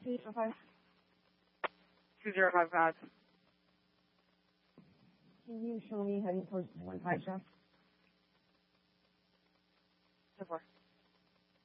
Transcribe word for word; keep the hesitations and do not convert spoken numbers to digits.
Two zero five. Two zero five guys. Can you show me heading towards one five, Jeff? So far.